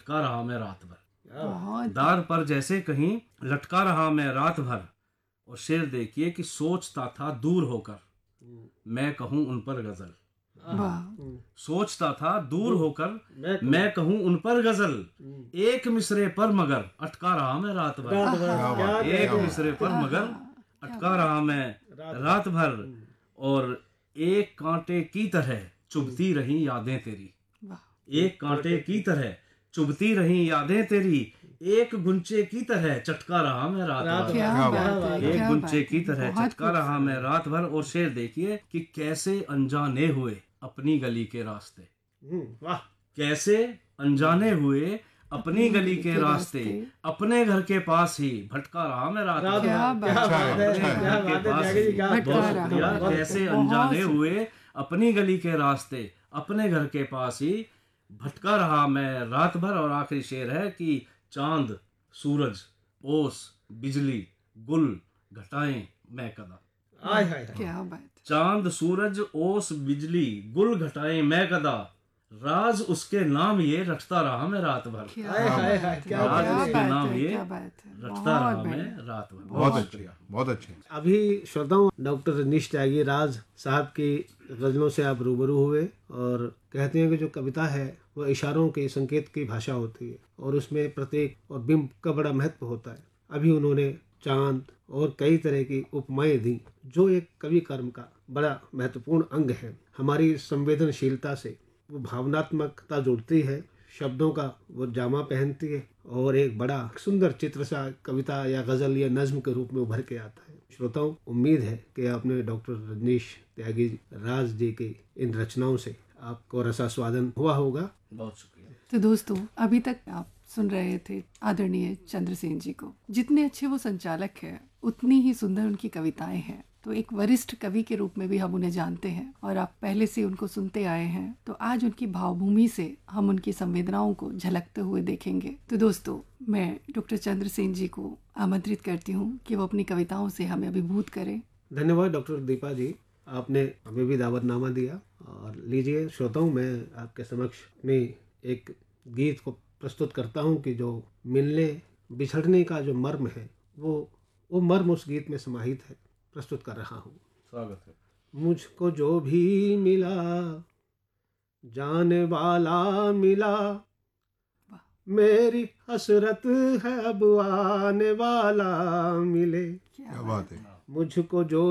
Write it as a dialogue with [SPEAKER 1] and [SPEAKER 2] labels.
[SPEAKER 1] भटका रहा मैं रात भर।
[SPEAKER 2] बहुत
[SPEAKER 1] दार पर जैसे कहीं लटका रहा मैं रात भर। और शेर देखिए कि सोचता था दूर होकर मैं कहूँ उन पर गजल।
[SPEAKER 2] वाह,
[SPEAKER 1] सोचता था दूर होकर मैं कहूँ उन पर गजल। एक मिसरे पर मगर अटका रहा मैं रात भर। एक मिसरे पर मगर अटका रहा मैं रात भर। और एक कांटे की तरह चुभती रही यादें तेरी।
[SPEAKER 2] वाह,
[SPEAKER 1] एक कांटे की तरह चुभती रही यादें तेरी। एक गुंचे की तरह चटका रहा मैं रात भर।
[SPEAKER 2] क्या बात है,
[SPEAKER 1] एक
[SPEAKER 2] क्या
[SPEAKER 1] गुंचे
[SPEAKER 2] बात
[SPEAKER 1] की
[SPEAKER 2] है,
[SPEAKER 1] तरह
[SPEAKER 2] बहुत
[SPEAKER 1] चटका रहा मैं रात भर। और शेर देखिए कि कैसे अनजाने हुए अपनी गली के रास्ते।
[SPEAKER 3] वाह,
[SPEAKER 1] कैसे अनजाने हुए अपनी गली के रास्ते। अपने घर के पास ही भटका रहा मैं रात भर।
[SPEAKER 2] क्या बात है,
[SPEAKER 1] अपने घर के पास ही।
[SPEAKER 2] भटका
[SPEAKER 1] बहुत
[SPEAKER 2] रहा
[SPEAKER 1] शुक्रिया।
[SPEAKER 2] है।
[SPEAKER 1] कैसे
[SPEAKER 2] बहुत
[SPEAKER 1] अनजाने हुए अपनी गली के रास्ते। अपने घर के पास ही भटका रहा मैं रात भर। और आखिरी शेर है कि चांद सूरज ओस बिजली गुल घटाएं मैं कदा।
[SPEAKER 3] आय हाय,
[SPEAKER 2] क्या बात है।
[SPEAKER 1] चांद सूरज ओस बिजली गुल घटाएं मैं कदा। राज उसके नाम ये रटता रहा मैं रात भर।
[SPEAKER 2] क्या
[SPEAKER 3] हाय हाय हाय, क्या
[SPEAKER 1] राज
[SPEAKER 3] बात
[SPEAKER 1] उसके
[SPEAKER 2] बात
[SPEAKER 1] नाम
[SPEAKER 2] है,
[SPEAKER 1] ये
[SPEAKER 2] क्या बात है,
[SPEAKER 1] रटता रहा
[SPEAKER 2] बहुत
[SPEAKER 1] मैं
[SPEAKER 2] बढ़िया।
[SPEAKER 1] रात भर।
[SPEAKER 4] बहुत अच्छे, बहुत अच्छे।
[SPEAKER 3] अभी श्रोताओं, डॉक्टर रजनीश त्यागी राज साहब की गजलों से आप रूबरू हुए और कहते हैं कि जो कविता है वह इशारों के संकेत की भाषा होती है और उसमें प्रतीक और बिंब का बड़ा महत्व होता है। अभी उन्होंने चांद और कई तरह की उपमाएं दी जो एक कवि कर्म का बड़ा महत्वपूर्ण अंग है। हमारी संवेदनशीलता से वो भावनात्मकता जुड़ती है, शब्दों का वो जामा पहनती है और एक बड़ा सुंदर चित्र सा कविता या गजल या नज्म के रूप में उभर के आता है। श्रोताओं, उम्मीद है कि आपने डॉक्टर रजनीश त्यागी राज जी की इन रचनाओं से आपको रसास्वादन हुआ होगा।
[SPEAKER 1] बहुत शुक्रिया।
[SPEAKER 2] तो दोस्तों, अभी तक आप सुन रहे थे आदरणीय चंद्रसेन जी को। जितने अच्छे वो संचालक हैं उतनी ही सुंदर उनकी कविताएं हैं। तो एक वरिष्ठ कवि के रूप में भी हम उन्हें जानते हैं और आप पहले से उनको सुनते आए हैं। तो आज उनकी भावभूमि से हम उनकी संवेदनाओं को झलकते हुए देखेंगे। तो दोस्तों, मैं डॉक्टर चंद्रसेन जी को आमंत्रित करती हूँ कि वो अपनी कविताओं से हमें अभिभूत करें।
[SPEAKER 3] धन्यवाद डॉक्टर दीपा जी, आपने हमें भी दावतनामा दिया। और लीजिए श्रोताओं, मैं आपके समक्ष अपनी एक गीत को प्रस्तुत करता हूँ कि जो मिलने बिछड़ने का जो मर्म है वो मर्म उस गीत में समाहित है। प्रस्तुत कर रहा हूँ।
[SPEAKER 1] स्वागत है।
[SPEAKER 3] मुझको जो भी मिला जाने वाला मिला, मेरी हसरत है अब आने वाला मिले।
[SPEAKER 4] क्या बात है।
[SPEAKER 3] मुझको जो